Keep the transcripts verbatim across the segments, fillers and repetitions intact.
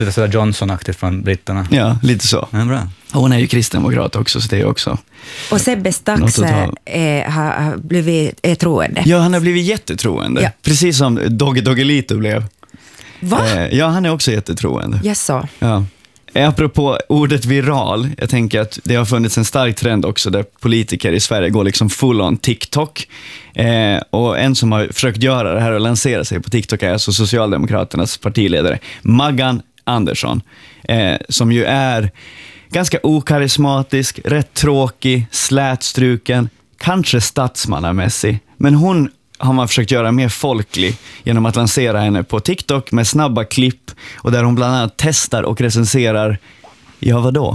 Det är sådär Johnson-aktigt från britterna. Ja, lite så. Ja, bra. Och hon är ju kristdemokrat också, så det är också... Och Sebbe Stax är, har, har blivit är troende. Ja, han har blivit jättetroende. Ja. Precis som Dogge Doggelito blev. Va? Eh, ja, han är också jättetroende. Jag sa. Ja. Apropå ordet viral, jag tänker att det har funnits en stark trend också där politiker i Sverige går liksom full on TikTok. Eh, och en som har försökt göra det här och lansera sig på TikTok är alltså Socialdemokraternas partiledare Maggan Andersson, eh, som ju är ganska okarismatisk, rätt tråkig, slätstruken, kanske statsmannamässig. Men hon har man försökt göra mer folklig genom att lansera henne på TikTok med snabba klipp och där hon bland annat testar och recenserar, ja vadå?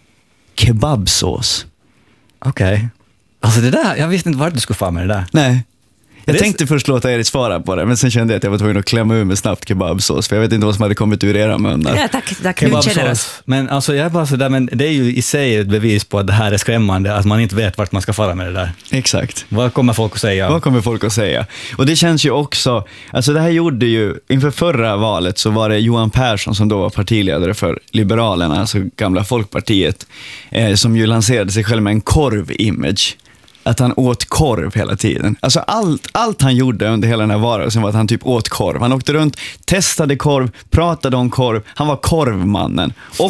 Kebabsås. Okej. Okay. Alltså det där, jag visste inte vart du skulle få med det där. Nej. Jag det tänkte först låta Erik svara på det, men sen kände jag att jag var tvungen att klämma ur med snabbt kebabsås, för jag vet inte vad som hade kommit ur era munnar. Ja, tack, tack. Kebabsås. Men alltså jag är bara så där, men det är ju i sig ett bevis på att det här är skrämmande, att man inte vet vart man ska fara med det där. Exakt. Vad kommer folk att säga? Vad kommer folk att säga? Och det känns ju också, alltså det här gjorde ju, inför förra valet så var det Johan Persson som då var partiledare för Liberalerna, alltså gamla Folkpartiet, eh, som ju lanserade sig själv med en korv-image. Att han åt korv hela tiden. Alltså allt, allt han gjorde under hela den här varelsen var att han typ åt korv. Han åkte runt, testade korv, pratade om korv. Han var korvmannen. Och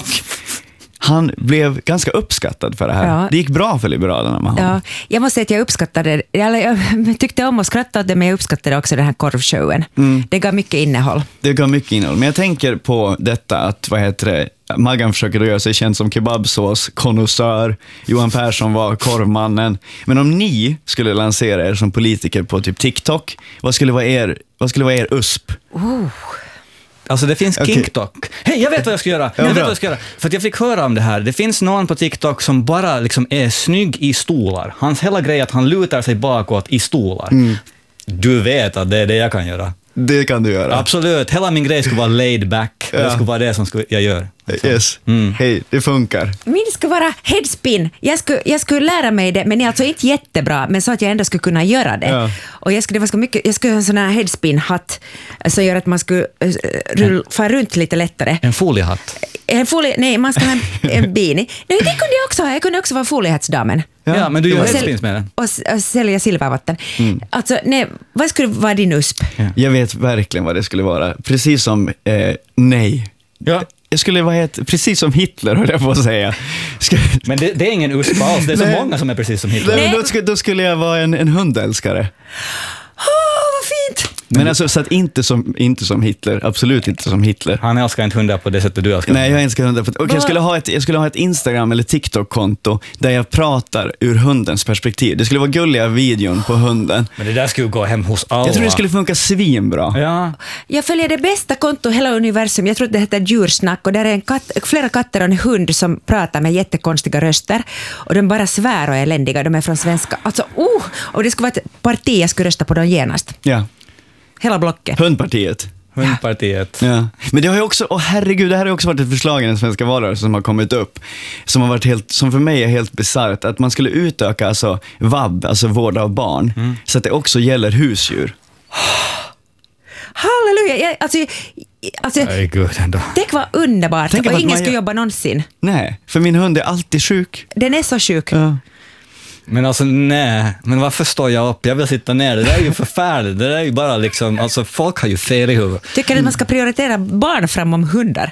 han blev ganska uppskattad för det här. Ja. Det gick bra för Liberalerna med honom. Ja, jag måste säga att jag uppskattade det. Jag, jag tyckte om att skratta åt det, men jag uppskattade också den här korvshowen. Mm. Det gav mycket innehåll. Det gav mycket innehåll. Men jag tänker på detta att, vad heter det, Maggan försöker göra sig känd som kebabsås, konnässör. Johan Persson var korvmannen. Men om ni skulle lansera er som politiker på typ TikTok, vad skulle vara er, vad skulle vara er U S P? Oh. Alltså det finns okay. TikTok. Hej, jag vet vad jag ska göra. Jag vet vad jag ska göra. För att jag fick höra om det här. Det finns någon på TikTok som bara liksom är snygg i stolar. Hans hela grej är att han lutar sig bakåt i stolar. Mm. Du vet att det är det jag kan göra. Det kan du göra. Absolut. Hela min grej skulle vara laid back. Ja. Det skulle vara det som jag gör. Så. Yes. Mm. Hej, det funkar. Min ska vara headspin. Jag skulle, jag skulle lära mig det, men det är alltså inte jättebra, men så att jag ändå skulle kunna göra det. Ja. Och jag skulle, det var mycket, jag skulle ha en sån här headspin-hatt som gör att man skulle rull, fara runt lite lättare. En foliehatt? En folie, nej, man ska ha en, en beanie. Nej, det kunde jag också ha. Jag kunde också vara foliehattsdamen. Ja, ja, men du gör headspins med den. Och, och sälja silvervatten. Mm. Alltså, nej, vad skulle vara din U S P? Ja. Jag vet verkligen vad det skulle vara. Precis som eh, nej. Ja. Jag skulle vara helt, precis som Hitler, höll jag på att säga. Ska... Men det, det är ingen U S P alls. Det är så nej. många som är precis som Hitler. Nej, då, skulle, då skulle jag vara en, en hundälskare. Åh, oh, vad fint! Men alltså, så att inte som, inte som Hitler, absolut inte som Hitler. Han älskar inte hundar på det sättet du älskar. Nej, jag älskar hundar på det. Och jag skulle ha ett, jag skulle ha ett Instagram eller TikTok-konto där jag pratar ur hundens perspektiv. Det skulle vara gulliga videon på hunden. Men det där skulle gå hem hos alla. Jag tror det skulle funka svinbra. Ja. Jag följer det bästa konto i hela universum. Jag tror att det heter Djursnack, och där är en katt, flera katter och en hund som pratar med jättekonstiga röster. Och de bara svär och är eländiga. De är från svenska. Alltså, oh! Och det skulle vara ett parti jag skulle rösta på dem genast. Ja. Hela blocket. Hundpartiet. Hundpartiet. Ja. Men det har ju också, åh herregud, det här har också varit ett förslag i den svenska valrörelsen som har kommit upp. Som har varit helt, som för mig är helt bisarrt. Att man skulle utöka alltså V A B, alltså vård av barn. Mm. Så att det också gäller husdjur. Halleluja! Jag, alltså, alltså, herregud ändå. Det var underbart. Tänk och ingen man, skulle jobba någonsin. Nej, för min hund är alltid sjuk. Den är så sjuk. Ja. Men alltså nej, men varför står jag upp? Jag vill sitta ner. Det där är ju förfärligt. Det där är ju bara liksom, alltså folk har ju fel i huvudet. Tycker du att man ska prioritera barn framom hundar?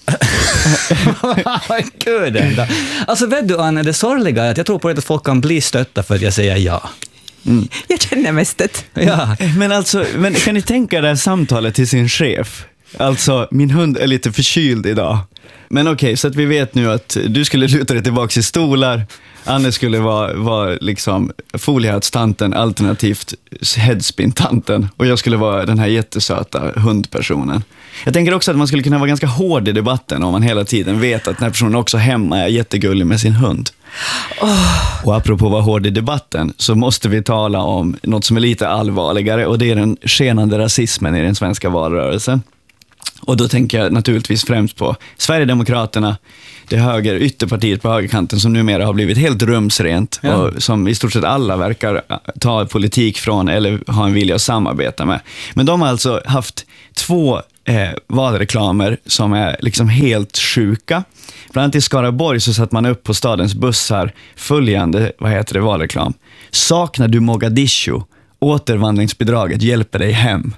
Gud ändå. Alltså vet du Anne, det sorgliga är att jag tror på att folk kan bli stötta för att jag säger ja. Mm. Jag känner mig stött. Ja. Men alltså, men kan ni tänka det här samtalet till sin chef? Alltså, min hund är lite förkyld idag. Men okej, okay, så att vi vet nu att du skulle luta dig tillbaka i stolar. Anne skulle vara, vara liksom foliehattstanten, alternativt headspin-tanten. Och jag skulle vara den här jättesöta hundpersonen. Jag tänker också att man skulle kunna vara ganska hård i debatten om man hela tiden vet att den här personen också hemma är jättegullig med sin hund. Oh. Och apropå vara hård i debatten så måste vi tala om något som är lite allvarligare, och det är den skenande rasismen i den svenska valrörelsen. Och då tänker jag naturligtvis främst på Sverigedemokraterna, det höger ytterpartiet på högerkanten som numera har blivit helt rumsrent, ja. Och som i stort sett alla verkar ta politik från eller ha en vilja att samarbeta med. Men de har alltså haft två eh, valreklamer som är liksom helt sjuka. Bland annat i Skaraborg så satt man upp på stadens bussar följande, vad heter det, valreklam. Saknar du Mogadishu? Återvandringsbidraget hjälper dig hem.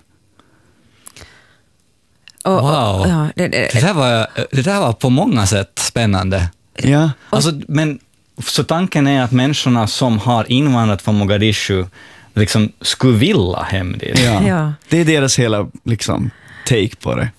Och, wow. Ja, det, det, det, där var, det där var på många sätt spännande. Ja. Alltså, men, så tanken är att människorna som har invandrat från Mogadishu liksom skulle vilja hem dit. Ja. Ja. Det är deras hela liksom, take på det.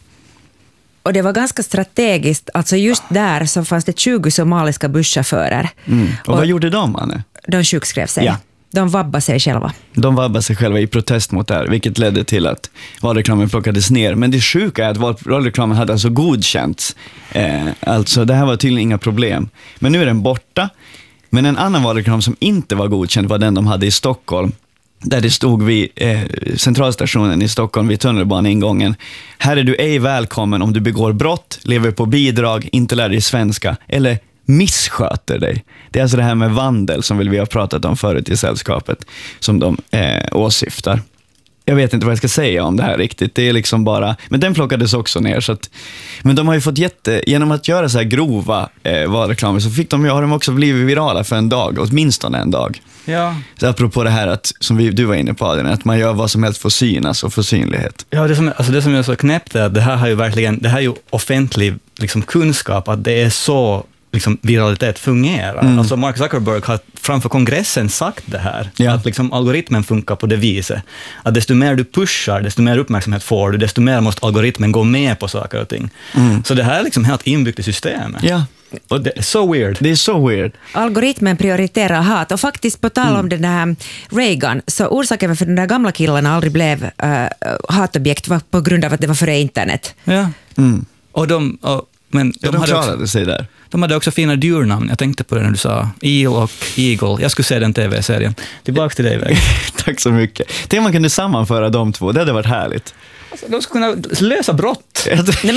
Och det var ganska strategiskt. Alltså just där så fanns det tjugo somaliska busschaufförer. Mm. Och, och vad gjorde de, Anne? De sjukskrev sig. Ja. De vabbade sig själva. De vabbade sig själva i protest mot det här, vilket ledde till att valreklamen plockades ner. Men det sjuka är att valreklamen hade alltså godkänts. Eh, alltså det här var tydligen inga problem. Men nu är den borta. Men en annan valreklam som inte var godkänd var den de hade i Stockholm. Där det stod vid eh, centralstationen i Stockholm vid tunnelbaneingången. Här är du ej välkommen om du begår brott, lever på bidrag, inte lär dig svenska eller missköter dig. Det är alltså det här med vandel som vi har pratat om förut i sällskapet som de eh, åsyftar. Jag vet inte vad jag ska säga om det här riktigt. Det är liksom bara, men den plockades också ner så att, men de har ju fått jätte, genom att göra så här grova eh, valreklamer så fick de, har de också blivit virala för en dag, åtminstone en dag. Ja. Så apropå det här att, som vi, du var inne på Adrian, att man gör vad som helst för synas och för synlighet. Ja, det som, alltså det som är så knäppt är att det här har ju verkligen, det här är ju offentlig liksom, kunskap, att det är så liksom, viralitet fungerar. Mm. Alltså Mark Zuckerberg har framför kongressen sagt det här, ja. Att liksom, algoritmen funkar på det viset. Att desto mer du pushar, desto mer uppmärksamhet får du, desto mer måste algoritmen gå med på saker och ting. Mm. Så det här är liksom helt inbyggt i systemet. Ja. Och det är så weird. Det är så weird. Algoritmen prioriterar hat. Och faktiskt på tal om mm. den där Reagan, så orsaken för den där gamla killarna aldrig blev uh, hatobjekt var på grund av att det var före internet. Ja. Mm. Och de... Och, men de, de hade klarade också, sig där. De hade också fina djurnamn. Jag tänkte på det när du sa Eel och Eagle. Jag skulle se den tv-serien. Tillbaka till dig, Väg. Tack så mycket. Tänk om man kunde sammanföra de två. Det hade varit härligt. Alltså, de skulle kunna lösa brott. Nej, men...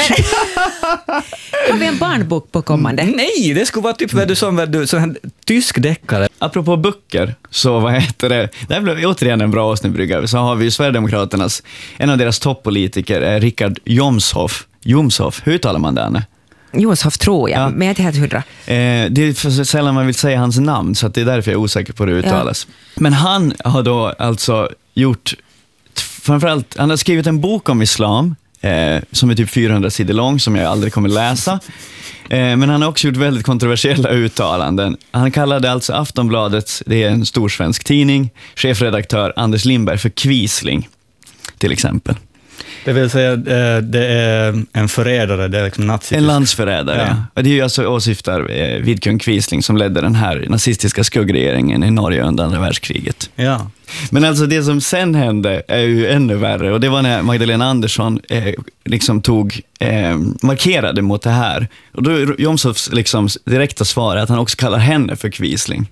Har vi en barnbok på kommande? Nej, det skulle vara typ vad du som vad du så en tysk deckare. Apropå böcker, så vad heter det? Det här blev återigen en bra avsnittbrygga. Så har vi Sverigedemokraternas, en av deras toppolitiker är Richard Jomshof. Jomshof, hur talar man det, Anne? Jomshof tror jag, ja. Men jag är inte helt hundra. Eh, det är för sällan man vill säga hans namn, så att det är därför jag är osäker på hur det uttalas. Ja. Men han har då alltså gjort, framförallt, han har skrivit en bok om islam, eh, som är typ fyrahundra sidor lång, som jag aldrig kommer läsa. Eh, men han har också gjort väldigt kontroversiella uttalanden. Han kallade alltså Aftonbladet, det är en stor svensk tidning, chefredaktör Anders Lindberg för kvisling, till exempel. Det vill säga, det är en förrädare, det är liksom nazistisk. En landsförrädare, ja. ja. Det är ju alltså åsyftar eh, Vidkun Quisling som ledde den här nazistiska skuggregeringen i Norge under andra världskriget. Ja. Men alltså det som sen hände är ju ännu värre, och det var när Magdalena Andersson eh, liksom tog, eh, markerade mot det här. Och då är Jomshofs liksom direkta svar är att han också kallar henne för Quisling.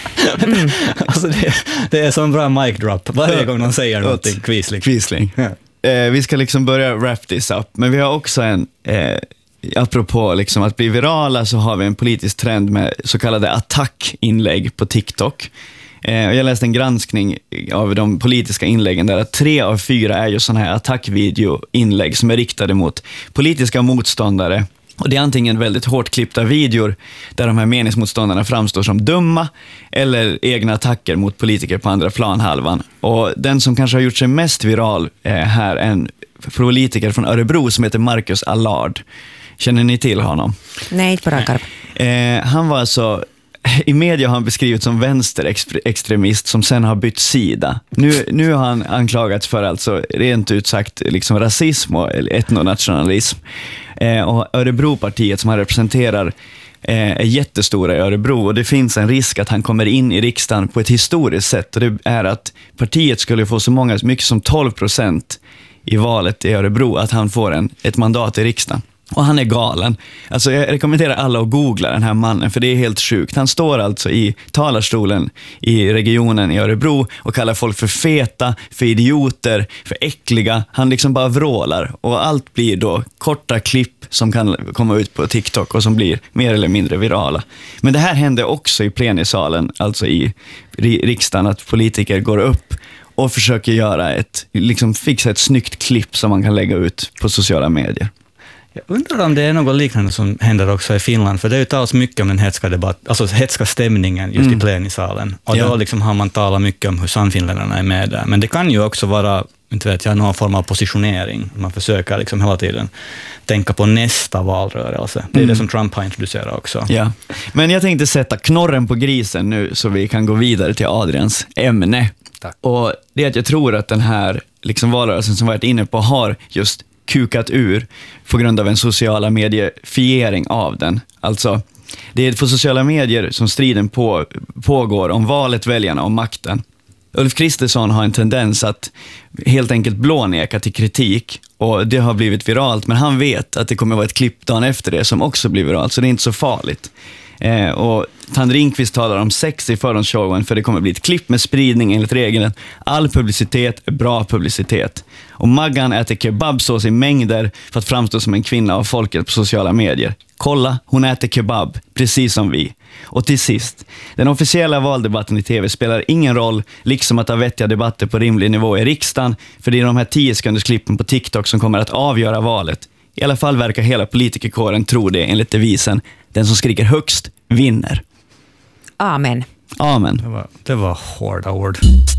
Mm. Alltså det, det är som en bra mic drop. Varje gång någon säger någonting, Quisling. Quisling. Ja. Eh, vi ska liksom börja wrap this up, men vi har också en, eh, apropå liksom att bli virala, så har vi en politisk trend med så kallade attackinlägg på TikTok. Eh, jag läste en granskning av de politiska inläggen där att tre av fyra är ju sådana här attackvideoinlägg som är riktade mot politiska motståndare. Och det är antingen väldigt hårt klippta videor där de här meningsmotståndarna framstår som dumma eller egna attacker mot politiker på andra planhalvan. Och den som kanske har gjort sig mest viral eh, här är en politiker från Örebro som heter Marcus Allard. Känner ni till honom? Nej, inte på rak arm. Eh, han var alltså... I media har han beskrivits som vänsterextremist som sen har bytt sida. Nu, nu har han anklagats för alltså rent ut sagt liksom rasism och etnonationalism. Eh, och Örebropartiet som han representerar eh, är jättestora i Örebro, och det finns en risk att han kommer in i riksdagen på ett historiskt sätt, och det är att partiet skulle få så många, mycket som tolv procent i valet i Örebro, att han får en, ett mandat i riksdagen. Och han är galen. Alltså jag rekommenderar alla att googla den här mannen, för det är helt sjukt. Han står alltså i talarstolen i regionen i Örebro och kallar folk för feta, för idioter, för äckliga. Han liksom bara vrålar, och allt blir då korta klipp som kan komma ut på TikTok och som blir mer eller mindre virala. Men det här hände också i plenisalen, alltså i riksdagen, att politiker går upp och försöker göra ett, liksom fixa ett snyggt klipp som man kan lägga ut på sociala medier. Jag undrar om det är något liknande som händer också i Finland, för det är ju talas mycket om den hetska debatt, alltså hetska stämningen just mm. i plenisalen. Och ja. Då liksom har man talat mycket om hur sannfinländarna är med där. Men det kan ju också vara, inte vet jag, någon form av positionering. Man försöker liksom hela tiden tänka på nästa valrörelse. Det är mm. det som Trump har introducerat också. Ja. Men jag tänkte sätta knorren på grisen nu så vi kan gå vidare till Adrians ämne. Tack. Och det är att jag tror att den här liksom valrörelsen som vi varit inne på har just kukat ur på grund av en sociala mediefiering av den. Alltså, det är på sociala medier som striden på, pågår om valet, väljarna och makten. Ulf Kristersson har en tendens att helt enkelt blåneka till kritik, och det har blivit viralt, men han vet att det kommer vara ett klipp dagen efter det som också blir viralt, så det är inte så farligt. Eh, och Tand Ringqvist talar om sex i fördomsshowen, för det kommer bli ett klipp med spridning enligt regeln. All publicitet är bra publicitet. Och Maggan äter kebabsås i mängder för att framstå som en kvinna av folket på sociala medier. Kolla, hon äter kebab, precis som vi. Och till sist, den officiella valdebatten i tv spelar ingen roll, liksom att ha vettiga debatter på rimlig nivå i riksdagen, för det är de här tio sekunders klippen på TikTok som kommer att avgöra valet. I alla fall verkar hela politikerkåren tro det enligt devisen: den som skriker högst vinner. Amen. Amen. Det var, det var hårda ord.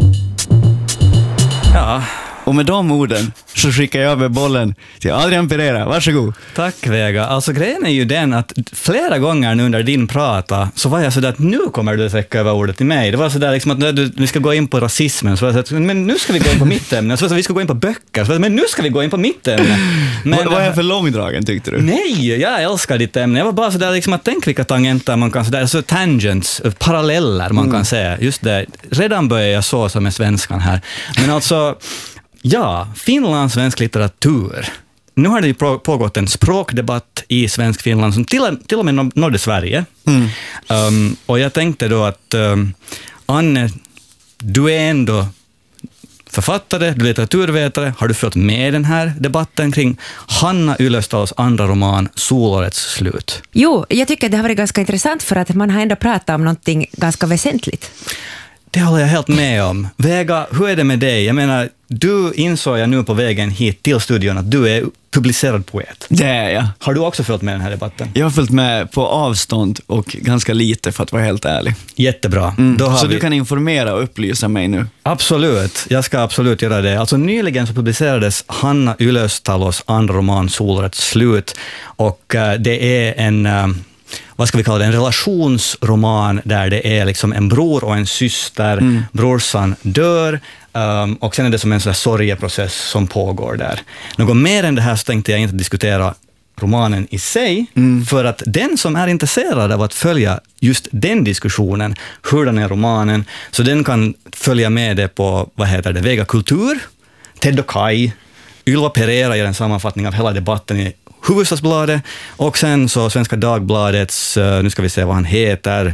Ja. Och med de orden så skickar jag över bollen till Adrian Pereira. Varsågod. Tack, Vega. Alltså grejen är ju den att flera gånger nu under din prata så var jag sådär att nu kommer du att räcka över ordet till mig. Det var sådär liksom att när du, vi ska gå in på rasismen, så var jag sådär, men nu ska vi gå in på mitt ämne. Så var jag, vi ska gå in på böcker. Så var jag, men nu ska vi gå in på mitt ämne. Men, var jag för långdragen, tyckte du? Nej, jag älskar ditt ämne. Jag var bara sådär liksom att tänk vilka tangenter man kan, sådär, så tangents, paralleller man mm. kan säga. Just det, redan börjar jag så som är svenskan här. Men alltså, ja, Finlands svensk litteratur. Nu har det ju pågått en språkdebatt i svensk Finland som till, till och med nådde Sverige. Mm. Um, och jag tänkte då att um, Anne, du är ändå författare, du är litteraturvetare. Har du följt med den här debatten kring Hanna Ylöstals andra roman Solårets slut? Jo, jag tycker att det har varit ganska intressant, för att man har ändå pratat om någonting ganska väsentligt. Det håller jag helt med om. Vega, hur är det med dig? Jag menar, du insåg jag nu på vägen hit till studion att du är publicerad poet. Det är jag. Har du också följt med den här debatten? Jag har följt med på avstånd och ganska lite, för att vara helt ärlig. Jättebra. Mm. Då har Så vi... du kan informera och upplysa mig nu. Absolut, jag ska absolut göra det. Alltså nyligen så publicerades Hanna Ylöstalos andra roman Solårets slut, och uh, det är en... Uh, vad ska vi kalla det, en relationsroman där det är liksom en bror och en syster. Mm. Brorsan dör um, och sen är det som en sån här sorgeprocess som pågår där. Något mer än det här så tänkte jag inte diskutera romanen i sig, mm. för att den som är intresserad av att följa just den diskussionen, hurdan är romanen, så den kan följa med det på, vad heter det, Vega Kultur, Ted och Kai, Ylva Pereira gör en sammanfattning av hela debatten i Hufvudstadsbladet, och sen så Svenska Dagbladets, nu ska vi se vad han heter,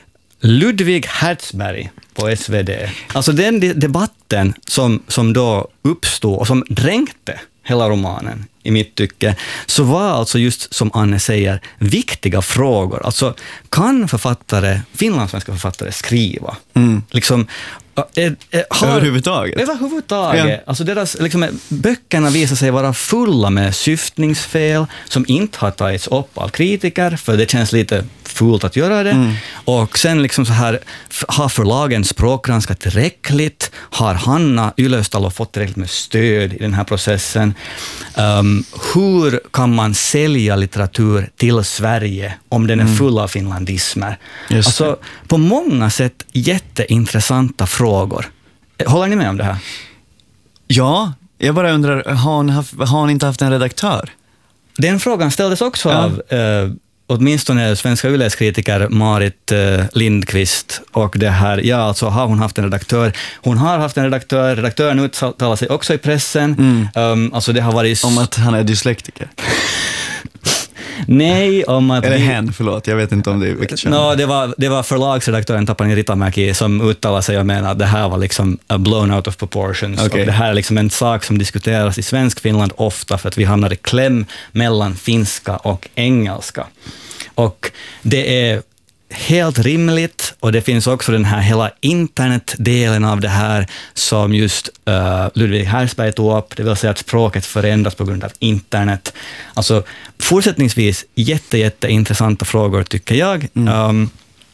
Ludvig Hertzberg på S V D. Alltså den debatten som, som då uppstod och som dränkte hela romanen i mitt tycke, så var alltså just som Anne säger viktiga frågor. Alltså, kan författare, finlandssvenska författare skriva? Mm. Liksom, är, är, har, överhuvudtaget? Överhuvudtaget. Ja. Alltså deras, liksom, böckerna visar sig vara fulla med syftningsfel som inte har tagits upp av kritiker, för det känns lite fult att göra det. Mm. Och sen liksom så här, har förlagen språkgranskat tillräckligt? Har Hanna Ylöstalo fått tillräckligt med stöd i den här processen? Um, hur kan man sälja litteratur till Sverige om den är full av finlandismer? Just alltså, det. På många sätt jätteintressanta frågor. Håller ni med om det här? Ja, jag bara undrar, har hon, haft, har hon inte haft en redaktör? Den frågan ställdes också ja. av eh, åtminstone svenska Yles-kritiker Marit eh, Lindqvist, och det här, ja, alltså har hon haft en redaktör? Hon har haft en redaktör, redaktören uttalar sig också i pressen. Mm. Um, alltså det har varit... Om att han är dyslektiker? Nej, om att... Eller vi... hen, förlåt, jag vet inte om det är vilket kön. No, det var, det var förlagsredaktören Tapani Ritamäki som uttalade sig och menade att det här var liksom a blown out of proportions. Okay. Och det här är liksom en sak som diskuteras i svensk Finland ofta, för att vi hamnar i kläm mellan finska och engelska. Och det är helt rimligt, och det finns också den här hela internetdelen av det här som just uh, Ludvig Herzberg tog upp, det vill säga att språket förändras på grund av internet. Alltså fortsättningsvis jätte, jätte intressanta frågor tycker jag. Mm. Um,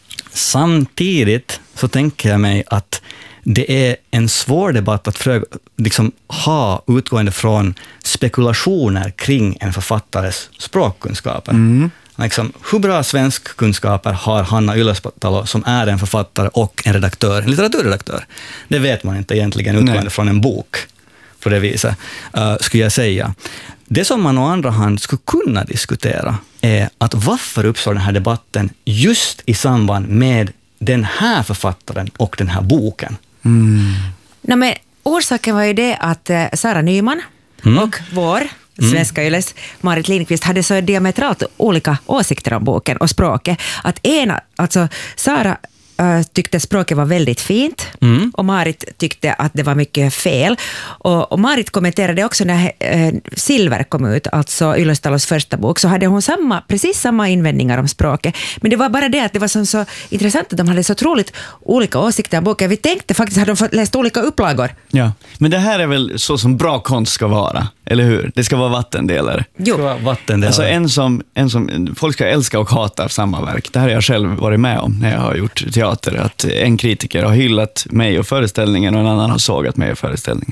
samtidigt så tänker jag mig att det är en svår debatt att för, liksom, ha utgående från spekulationer kring en författares språkkunskaper. Mm. Liksom, hur bra svenskkunskaper har Hanna Ylöspalo som är en författare och en redaktör, en litteraturredaktör? Det vet man inte egentligen utgående Nej. från en bok på det viset, uh, skulle jag säga. Det som man å andra hand skulle kunna diskutera är att varför uppstår den här debatten just i samband med den här författaren och den här boken? Mm. No, men orsaken var ju det att uh, Sara Nyman mm. och vår Svenska Yles Marit Lindqvist hade så diametralt olika åsikter om boken och språket. Att ena, alltså Sara äh, tyckte språket var väldigt fint mm. och Marit tyckte att det var mycket fel. Och, och Marit kommenterade också när äh, Silver kom ut, alltså Ylöstalos första bok, så hade hon samma, precis samma invändningar om språket. Men det var bara det att det var så, så intressant att de hade så otroligt olika åsikter om boken. Vi tänkte faktiskt att de fått läst olika upplagor. Ja, men det här är väl så som bra konst ska vara, eller hur? Det ska vara vattendelare. Jo. Det ska vara vattendelare. Alltså en som, en som, folk ska älska och hata samma verk. Det här har jag själv varit med om när jag har gjort teater. Att en kritiker har hyllat mig och föreställningen och en annan har sågat mig och föreställningen.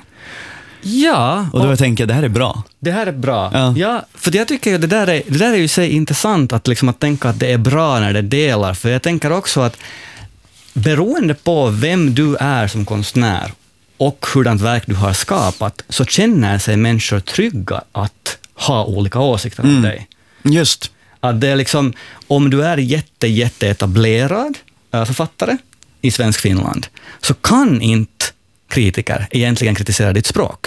Ja. Och då och, tänker jag, det här är bra. Det här är bra. Ja, ja, för jag tycker att det där är, det där är ju så intressant att, liksom, att tänka att det är bra när det delar. För jag tänker också att beroende på vem du är som konstnär och hurdant verk du har skapat, så känner sig människor trygga att ha olika åsikter om mm. dig. Just. Att det är liksom, om du är jätte, jätte etablerad författare i svensk Finland, så kan inte kritiker egentligen kritisera ditt språk.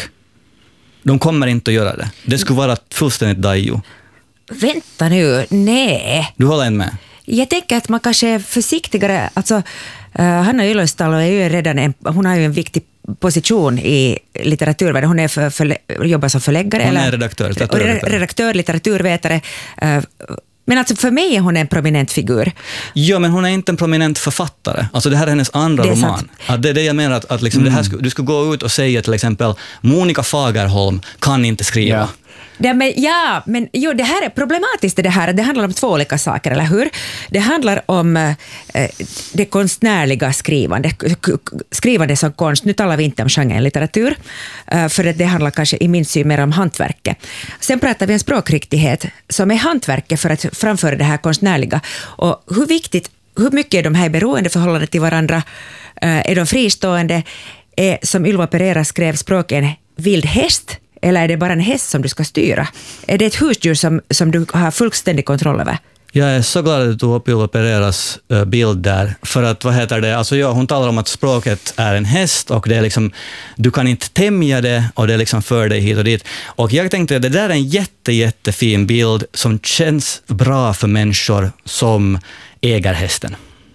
De kommer inte att göra det. Det skulle vara fullständigt dajo. Vänta nu, nej. Du håller inte med? Jag tänker att man kanske är försiktigare. Alltså, uh, Hanna Ylöstalo är ju redan en, hon har ju en viktig position i litteraturvärlden. Hon är för, för, jobbar som förläggare. Hon eller, är redaktör, litteraturvetare. Redaktör, litteraturvetare. Uh, men alltså för mig är hon en prominent figur. Ja, men hon är inte en prominent författare. Alltså det här är hennes andra det är roman. Att det är det jag menar, att, att liksom mm. det här skulle, du skulle gå ut och säga till exempel Monica Fagerholm kan inte skriva. Ja. Ja, men, ja, men jo, det här är problematiskt. Det här det handlar om två olika saker, eller hur? Det handlar om eh, det konstnärliga skrivande, skrivande som konst. Nu talar vi inte om genren litteratur, eh, för det handlar kanske i min syn mer om hantverket. Sen pratar vi om språkriktighet som är hantverket för att framföra det här konstnärliga. Och hur viktigt, hur mycket är de här beroende förhållande till varandra? Eh, är de fristående? Är, som Ylva Pereira skrev, språk en vild häst? Eller är det bara en häst som du ska styra? Är det ett husdjur som, som du har fullständig kontroll över? Jag är så glad att du tog upp Ylva Pereiras uh, bild där. För att, vad heter det? Alltså, ja, hon talar om att språket är en häst och det är liksom, du kan inte tämja det och det liksom för dig hit och dit. Och jag tänkte att det där är en jätte, jättefin bild som känns bra för människor som äger hästen.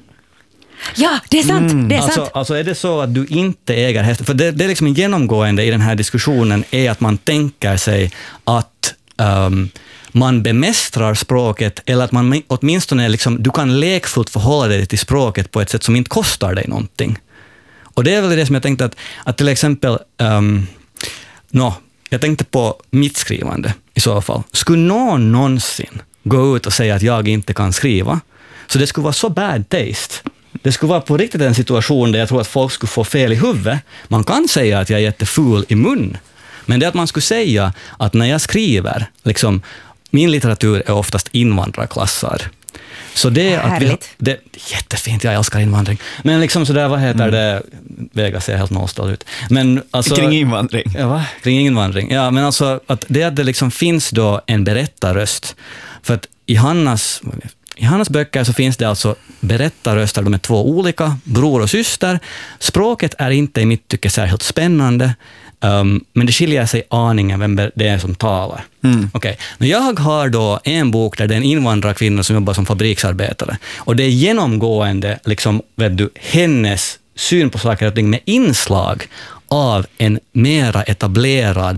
Ja, det är sant. Mm. Det är alltså, sant. Alltså är det så att du inte äger hästen? För det, det är liksom en genomgående i den här diskussionen är att man tänker sig att um, man bemästrar språket eller att man åtminstone liksom, du kan lekfullt förhålla dig till språket på ett sätt som inte kostar dig någonting. Och det är väl det som jag tänkte att, att till exempel um, no, jag tänkte på mitt skrivande i så fall. Skulle någon någonsin gå ut och säga att jag inte kan skriva, så det skulle vara så bad taste. Det skulle vara på riktigt en situation där jag tror att folk skulle få fel i huvudet. Man kan säga att jag är jätteful i mun, men det är att man skulle säga att när jag skriver, liksom, min litteratur är oftast invandrarklassad. Så det att vi, det är jättefint, jag älskar invandring. Men liksom sådär, vad heter mm. det? Vegas ser helt nollstad ut. Men alltså, kring invandring. Ja, va? Kring invandring. Ja, men alltså att det att det liksom finns då en berättarröst. För att i Hannas I Hannas böcker så finns det alltså berättarröster, de är två olika, bror och syster. Språket är inte i mitt tycke särskilt spännande, um, men det skiljer sig aningen vem det är som talar. Mm. Okay. Jag har då en bok där det är en invandrarkvinna som jobbar som fabriksarbetare. Och det är genomgående liksom, vet du, hennes syn på saker och ting med inslag av en mera etablerad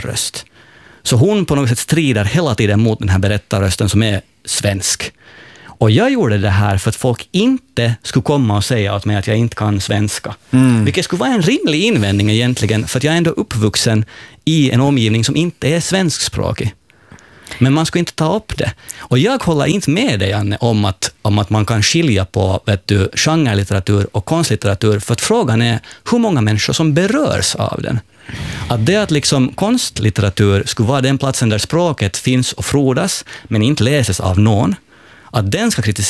berättarröst. Så hon på något sätt strider hela tiden mot den här berättarrösten som är svensk. Och jag gjorde det här för att folk inte skulle komma och säga åt mig att jag inte kan svenska. Mm. Vilket skulle vara en rimlig invändning egentligen, för att jag är ändå uppvuxen i en omgivning som inte är svenskspråkig. Men man ska inte ta upp det. Och jag håller inte med dig, Anne, om att, om att man kan skilja på, vet du, genrelitteratur och konstlitteratur, för att frågan är hur många människor som berörs av den. Att det att liksom konstlitteratur skulle vara den platsen där språket finns och frodas, men inte läses av någon, att den ska